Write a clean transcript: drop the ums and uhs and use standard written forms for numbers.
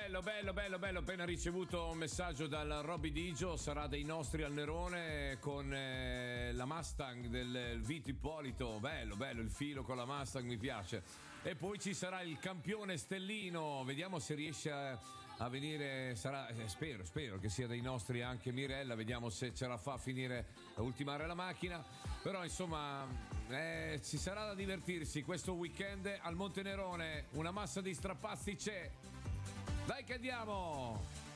bello. Appena ricevuto un messaggio dal Robby Digio, sarà dei nostri al Nerone con la Mustang del Vito Ippolito. Bello, il filo con la Mustang mi piace. E poi ci sarà il campione Stellino, vediamo se riesce a venire, spero che sia dei nostri anche Mirella, vediamo se ce la fa a finire, a ultimare la macchina. Però insomma ci sarà da divertirsi questo weekend al Monte Nerone, una massa di strapazzi c'è. Dai che andiamo!